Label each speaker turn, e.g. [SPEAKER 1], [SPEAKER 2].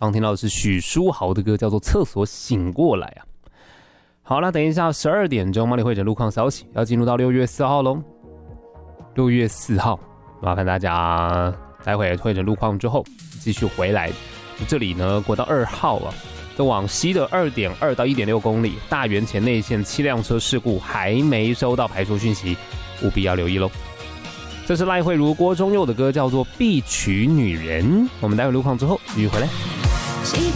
[SPEAKER 1] 刚听到的是许书豪的歌，叫做《厕所醒过来》啊。好了，等一下12点钟，帮你会诊路况消息，要进入到6月4号喽。6月4号，麻烦大家待会会诊路况之后继续回来。这里呢，国道2号啊，这往西的 2.2 到 1.6 公里，大园前内线7辆车事故还没收到排除讯息，务必要留意喽。这是赖慧如、郭中佑的歌，叫做《必娶女人》。我们待会路况之后继续回来。